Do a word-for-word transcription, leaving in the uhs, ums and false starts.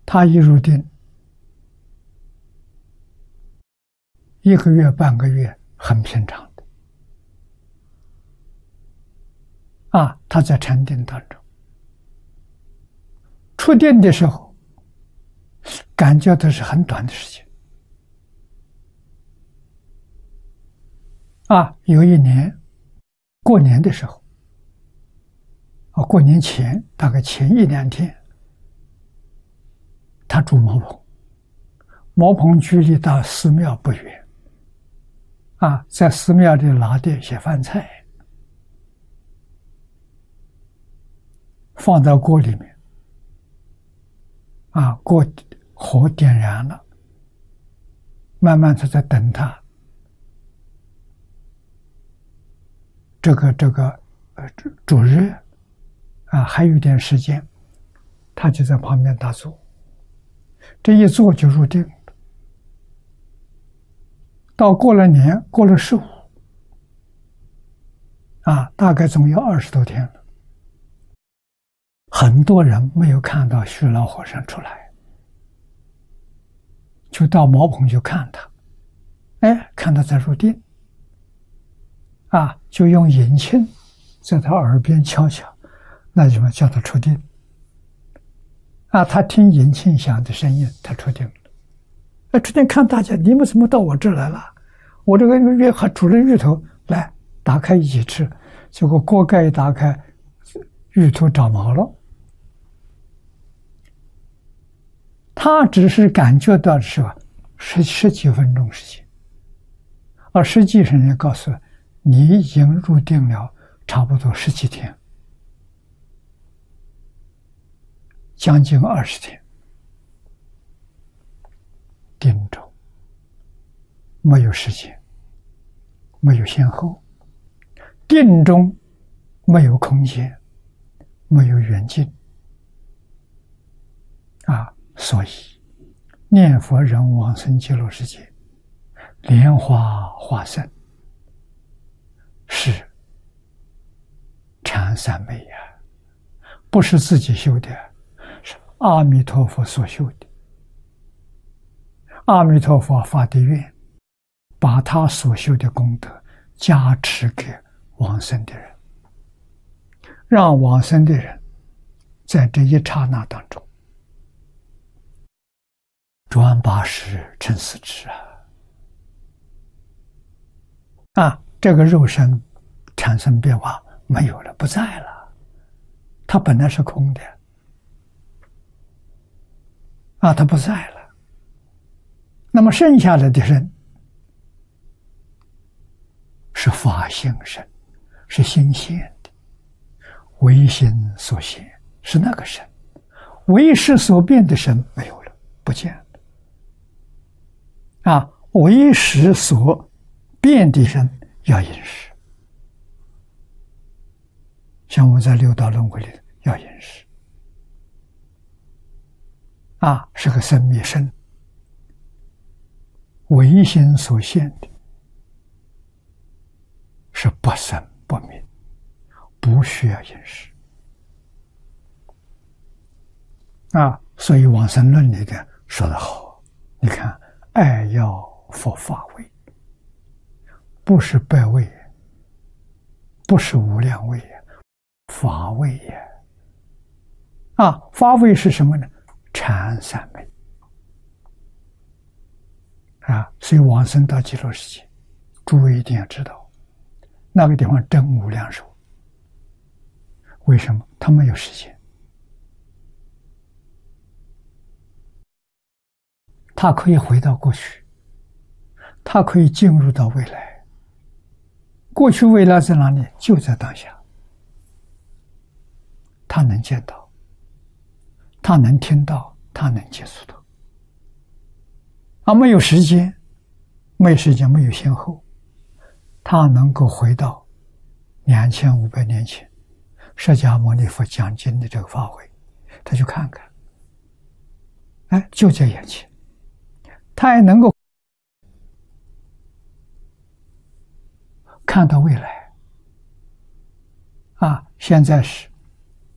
他一入定，一个月半个月很平常的啊，他在禅定当中，出定的时候，感觉都是很短的时间啊。有一年过年的时候，啊，过年前大概前一两天，他住茅棚，茅棚距离到寺庙不远啊，在寺庙里拿的一些饭菜，放到锅里面，啊，锅火点燃了，慢慢的在等它这个这个呃煮热啊，还有一点时间，他就在旁边打坐，这一坐就入定。到过了年，过了十五，啊，大概总有二十多天了。很多人没有看到虚老和尚出来，就到茅棚去看他，哎，看他在入定，啊，就用引磬在他耳边敲敲，那就叫他出定。啊，他听引磬响的声音，他出定了。哎，出定看大家，你们怎么到我这来了？我这个月还煮了芋头，来打开一起吃。结果锅盖一打开，芋头长毛了。他只是感觉到的是吧，十十几分钟时间，而实际上人告诉你已经入定了，差不多十几天，将近二十天。定中没有时间，没有先后，定中没有空间，没有远近啊，所以念佛人往生极乐世界，莲花化身是禅三昧呀，不是自己修的，是阿弥陀佛所修的。阿弥陀佛发的愿，把他所修的功德加持给往生的人，让往生的人在这一刹那当中转八十成四智啊！啊，这个肉身产生变化没有了，不在了，它本来是空的啊，它不在了。那么剩下来的身是法性身，是心现的，唯心所现，是那个身，唯识所变的身没有了，不见了啊！唯识所变的身要饮食，像我们在六道轮回里要饮食啊，是个生灭身。唯心所现的是不生不灭，不需要饮食啊。所以往生论里边说得好，你看，爱要佛法味，不是百味，不是无量味，法味也啊。法味是什么呢？禅三昧啊，所以往生到极乐世界，诸位一定要知道，那个地方真无量寿。为什么？他没有时间，他可以回到过去，他可以进入到未来。过去未来在哪里？就在当下。他能见到，他能听到，他能接触到。啊，没有时间，没有时间，没有先后，他能够回到两千五百年前释迦牟尼佛讲经的这个法会，他去看看，哎，就在眼前，他也能够看到未来。啊，现在是